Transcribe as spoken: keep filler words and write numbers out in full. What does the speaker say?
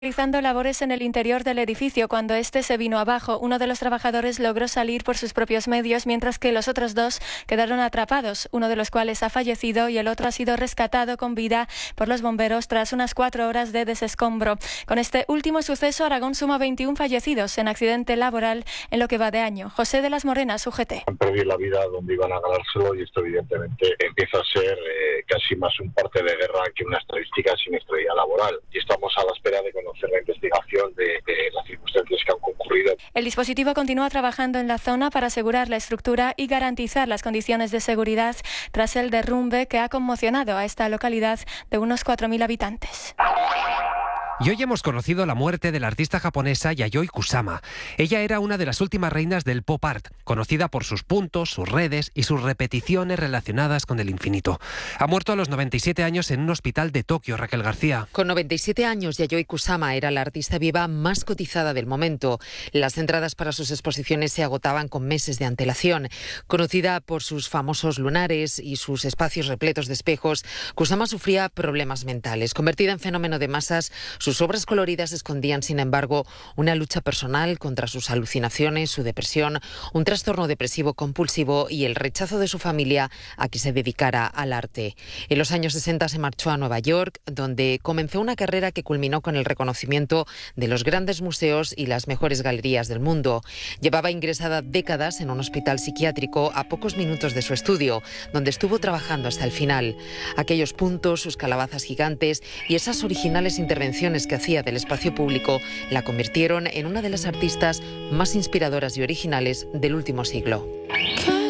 Realizando labores en el interior del edificio cuando este se vino abajo. Uno de los trabajadores logró salir por sus propios medios, mientras que los otros dos quedaron atrapados, uno de los cuales ha fallecido y el otro ha sido rescatado con vida por los bomberos tras unas cuatro horas de desescombro. Con este último suceso, Aragón suma veintiún fallecidos en accidente laboral en lo que va de año. José de las Morenas, U G T. Han perdido la vida donde iban a ganárselo y esto evidentemente empieza a ser eh, casi más un parte de guerra que una estadística de siniestralidad laboral. Y estamos a la espera de conocer la investigación de, de las circunstancias que han concurrido. El dispositivo continúa trabajando en la zona para asegurar la estructura y garantizar las condiciones de seguridad tras el derrumbe que ha conmocionado a esta localidad de unos cuatro mil habitantes. Y hoy hemos conocido la muerte de la artista japonesa Yayoi Kusama. Ella era una de las últimas reinas del pop art, conocida por sus puntos, sus redes y sus repeticiones relacionadas con el infinito. Ha muerto a los noventa y siete años en un hospital de Tokio. Raquel García. Con noventa y siete años, Yayoi Kusama era la artista viva más cotizada del momento. Las entradas para sus exposiciones se agotaban con meses de antelación. Conocida por sus famosos lunares y sus espacios repletos de espejos, Kusama sufría problemas mentales. Convertida en fenómeno de masas, sus obras coloridas escondían, sin embargo, una lucha personal contra sus alucinaciones, su depresión, un trastorno depresivo compulsivo y el rechazo de su familia a que se dedicara al arte. En los años sesenta se marchó a Nueva York, donde comenzó una carrera que culminó con el reconocimiento de los grandes museos y las mejores galerías del mundo. Llevaba ingresada décadas en un hospital psiquiátrico a pocos minutos de su estudio, donde estuvo trabajando hasta el final. Aquellos puntos, sus calabazas gigantes y esas originales intervenciones que hacía del espacio público la convirtieron en una de las artistas más inspiradoras y originales del último siglo.